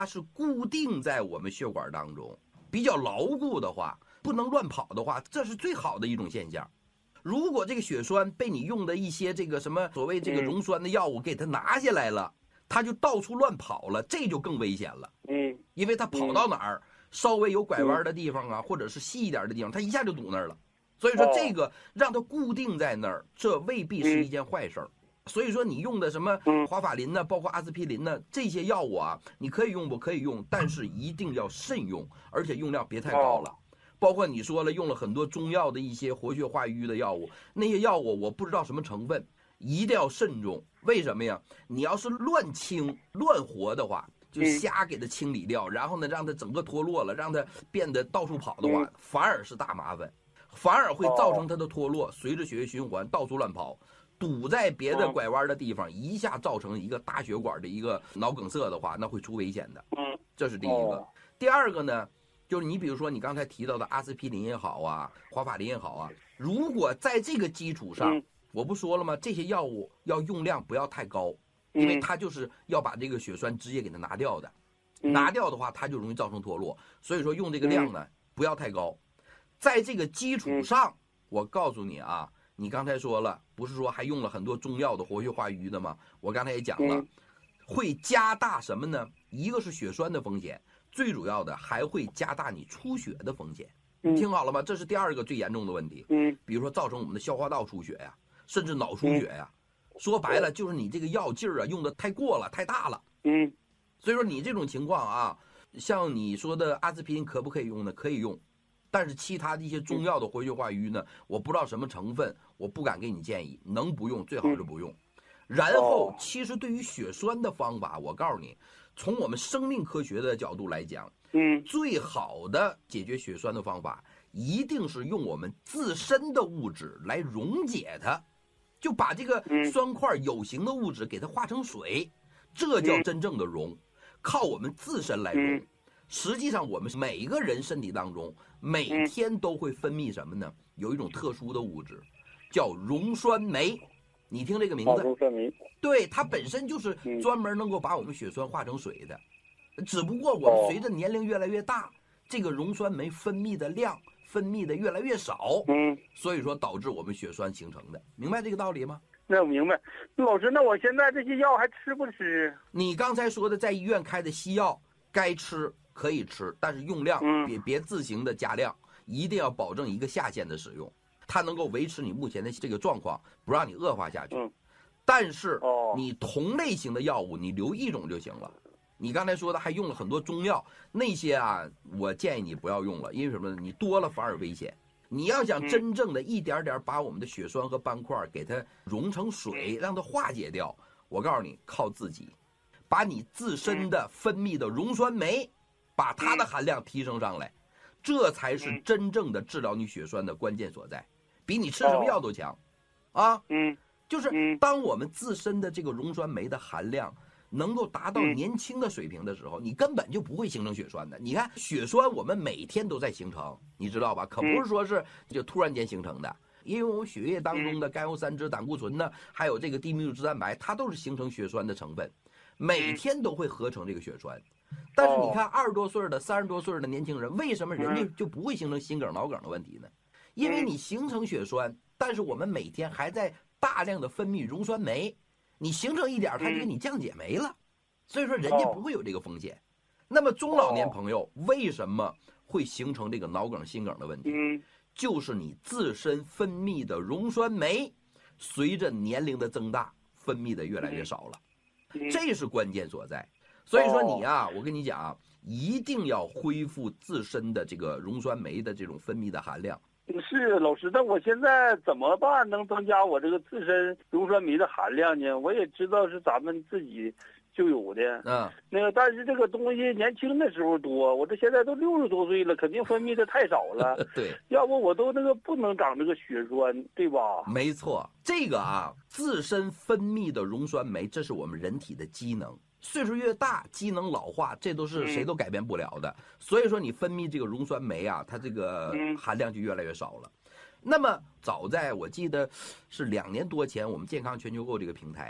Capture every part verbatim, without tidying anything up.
它是固定在我们血管当中，比较牢固的话，不能乱跑的话，这是最好的一种现象。如果这个血栓被你用的一些这个什么所谓这个溶栓的药物给它拿下来了，它就到处乱跑了，这就更危险了。 嗯， 因为它跑到哪儿，稍微有拐弯的地方啊，或者是细一点的地方，它一下就堵那儿了。所以说这个让它固定在那儿，这未必是一件坏事儿。所以说你用的什么华法林呢，包括阿司匹林呢，这些药物啊，你可以用不可以用，但是一定要慎用，而且用量别太高了。包括你说了用了很多中药的一些活血化瘀的药物，那些药物我不知道什么成分，一定要慎重。为什么呀？你要是乱清乱活的话，就瞎给它清理掉，然后呢让它整个脱落了，让它变得到处跑的话，反而是大麻烦，反而会造成它的脱落，随着血液循环到处乱跑，堵在别的拐弯的地方，一下造成一个大血管的一个脑梗塞的话，那会出危险的。这是第一个。第二个呢，就是你比如说你刚才提到的阿司匹林也好啊，华法林也好啊，如果在这个基础上，我不说了吗？这些药物要用量不要太高，因为它就是要把这个血栓直接给它拿掉的，拿掉的话它就容易造成脱落，所以说用这个量呢不要太高。在这个基础上，我告诉你啊，你刚才说了，不是说还用了很多中药的活血化瘀的吗？我刚才也讲了，会加大什么呢？一个是血栓的风险，最主要的还会加大你出血的风险。你听好了吗？这是第二个最严重的问题。嗯，比如说造成我们的消化道出血呀，甚至脑出血呀。说白了就是你这个药劲儿啊用的太过了，太大了。嗯，所以说你这种情况啊，像你说的阿司匹林可不可以用呢？可以用。但是其他的一些中药的活血化瘀呢，我不知道什么成分，我不敢给你建议，能不用最好是不用。然后其实对于血栓的方法，我告诉你，从我们生命科学的角度来讲，嗯，最好的解决血栓的方法，一定是用我们自身的物质来溶解它，就把这个酸块有形的物质给它化成水，这叫真正的溶，靠我们自身来溶。实际上我们每一个人身体当中每天都会分泌什么呢？有一种特殊的物质叫溶栓酶，你听这个名字， 溶栓酶， 对，它本身就是专门能够把我们血栓化成水的，只不过我们随着年龄越来越大，这个溶栓酶分泌的量分泌的越来越少，嗯，所以说导致我们血栓形成的，明白这个道理吗？ 那我明白。老师，那我现在这些药还吃不吃？ 你刚才说的在医院开的西药该吃可以吃，但是用量别别自行的加量，一定要保证一个下限的使用，它能够维持你目前的这个状况，不让你恶化下去。但是你同类型的药物你留一种就行了。你刚才说的还用了很多中药，那些啊我建议你不要用了，因为什么呢？你多了反而危险。你要想真正的一点点把我们的血栓和斑块给它溶成水，让它化解掉，我告诉你，靠自己把你自身的分泌的溶栓酶把它的含量提升上来，这才是真正的治疗你血栓的关键所在，比你吃什么药都强啊。嗯，就是当我们自身的这个溶栓酶的含量能够达到年轻的水平的时候，你根本就不会形成血栓的。你看血栓我们每天都在形成，你知道吧？可不是说是就突然间形成的，因为我们血液当中的甘油三酯、胆固醇呢，还有这个低密度脂蛋白，它都是形成血栓的成分，每天都会合成这个血栓。但是你看二十多岁的、三十多岁的年轻人，为什么人家就不会形成心梗、脑梗的问题呢？因为你形成血栓，但是我们每天还在大量的分泌溶栓酶，你形成一点它就给你降解没了，所以说人家不会有这个风险。那么中老年朋友为什么会形成这个脑梗、心梗的问题？就是你自身分泌的溶栓酶随着年龄的增大分泌的越来越少了，这是关键所在。所以说你啊，我跟你讲啊，一定要恢复自身的这个溶栓酶的这种分泌的含量。 是老师，那我现在怎么办能增加我这个自身溶栓酶的含量呢？我也知道是咱们自己就有的，嗯，那个但是这个东西年轻的时候多，我这现在都六十多岁了，肯定分泌的太少了。 对， 要不我都那个不能长这个血栓，对吧？ 没错，这个啊，自身分泌的溶栓酶，这是我们人体的机能。岁数越大，机能老化，这都是谁都改变不了的。嗯、所以说，你分泌这个溶栓酶啊，它这个含量就越来越少了。嗯、那么，早在我记得是两年多前，我们健康全球购这个平台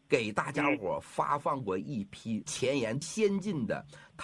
给大家伙发放过一批前沿先进的。